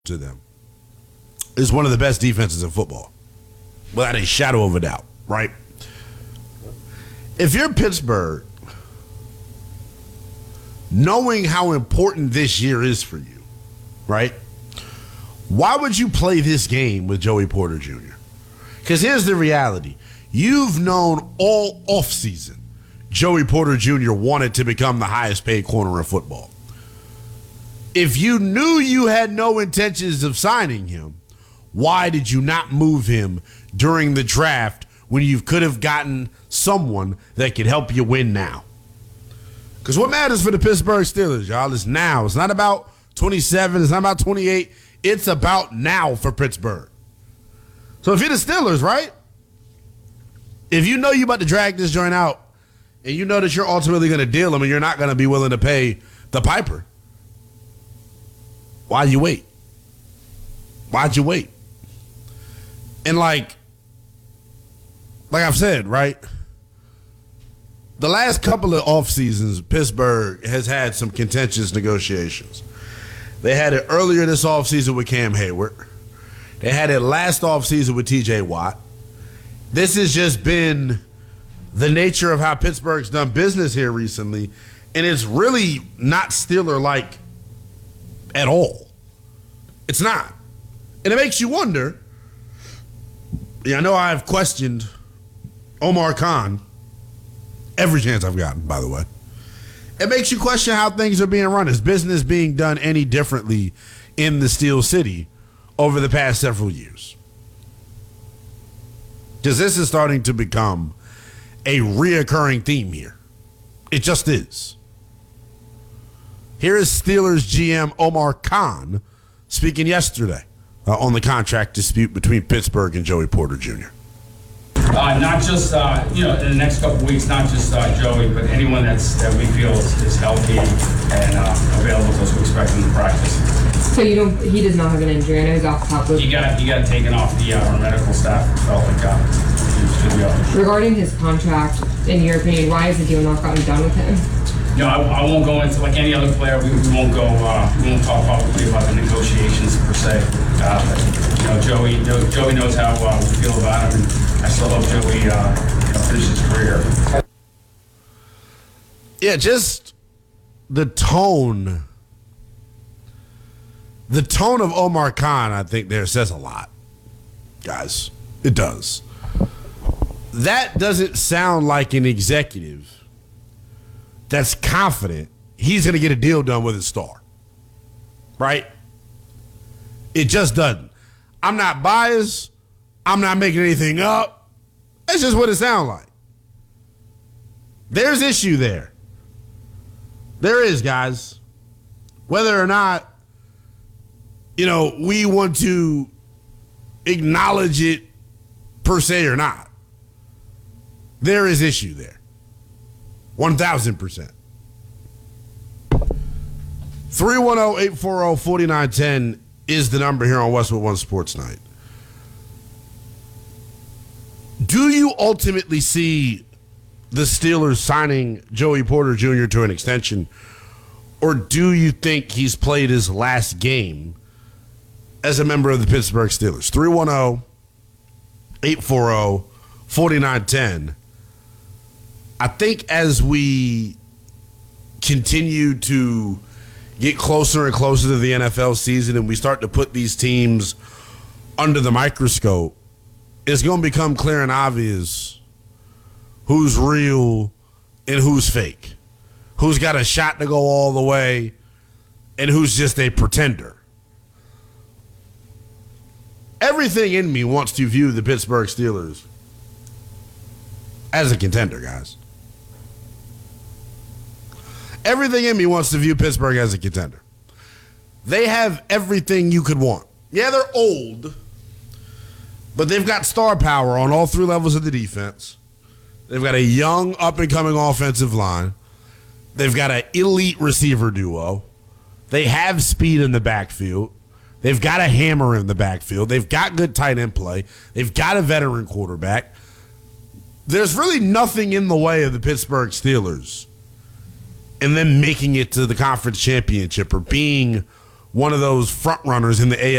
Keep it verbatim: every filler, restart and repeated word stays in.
to them is one of the best defenses in football, without a shadow of a doubt, right? If you're Pittsburgh, knowing how important this year is for you, right? Why would you play this game with Joey Porter Junior? Because here's the reality. You've known all offseason Joey Porter Junior wanted to become the highest paid corner in football. If you knew you had no intentions of signing him, why did you not move him during the draft when you could have gotten someone that could help you win now? Because what matters for the Pittsburgh Steelers, y'all, is now. It's not about twenty-seven. It's not about twenty-eight. It's about now for Pittsburgh. So if you're the Steelers, right? If you know you're about to drag this joint out and you know that you're ultimately going to deal him and you're not going to be willing to pay the piper, why'd you wait? Why'd you wait? And like, like I've said, right? The last couple of off seasons, Pittsburgh has had some contentious negotiations. They had it earlier this offseason with Cam Hayward. They had it last offseason with T J Watt. This has just been the nature of how Pittsburgh's done business here recently, and it's really not Steeler-like at all. It's not. And it makes you wonder. Yeah, I know I've questioned Omar Khan every chance I've gotten, by the way. It makes you question how things are being run. Is business being done any differently in the Steel City over the past several years? Because this is starting to become a reoccurring theme here. It just is. Here is Steelers G M Omar Khan speaking yesterday uh, on the contract dispute between Pittsburgh and Joey Porter Junior Uh, not just, uh, you know, in the next couple of weeks, not just uh, Joey, but anyone that's that we feel is, is healthy and uh, available to us, we expect him to practice. So you don't, he does not have an injury. I know he's off the top of. He got, he got taken off the uh, our medical staff. Felt like uh, he was good to go. Regarding his contract, in your opinion, why has the deal not gotten done with him? No, I, I won't go into, like any other player, we, we won't go, uh, we won't talk publicly about the negotiations per se. Uh, but, you know, Joey, Joe, Joey knows how uh, we feel about him, and I still hope Joey uh, you know, finishes his career. Yeah, just the tone. The tone of Omar Khan, I think, there says a lot, guys. It does. That doesn't sound like an executive that's confident he's going to get a deal done with his star, right? It just doesn't. I'm not biased. I'm not making anything up. That's just what it sounds like. There's issue there. There is, guys. Whether or not, you know, we want to acknowledge it per se or not, there is issue there. one thousand percent. three one zero, eight four zero, four nine one zero is the number here on Westwood One Sports Night. Do you ultimately see the Steelers signing Joey Porter Junior to an extension, or do you think he's played his last game as a member of the Pittsburgh Steelers? three one zero, eight four zero, four nine one zero. I think as we continue to get closer and closer to the N F L season and we start to put these teams under the microscope, it's going to become clear and obvious who's real and who's fake, who's got a shot to go all the way and who's just a pretender. Everything in me wants to view the Pittsburgh Steelers as a contender, guys. Everything in me wants to view Pittsburgh as a contender. They have everything you could want. Yeah, they're old, but they've got star power on all three levels of the defense. They've got a young, up-and-coming offensive line. They've got an elite receiver duo. They have speed in the backfield. They've got a hammer in the backfield. They've got good tight end play. They've got a veteran quarterback. There's really nothing in the way of the Pittsburgh Steelers and then making it to the conference championship or being one of those front runners in the A F C